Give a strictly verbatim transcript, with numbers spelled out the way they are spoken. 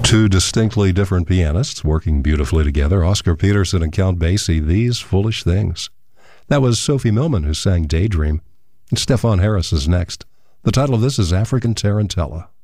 Two distinctly different pianists working beautifully together, Oscar Peterson and Count Basie, These Foolish Things. That was Sophie Millman who sang Daydream, and Stefan Harris is next. The title of this is African Tarantella.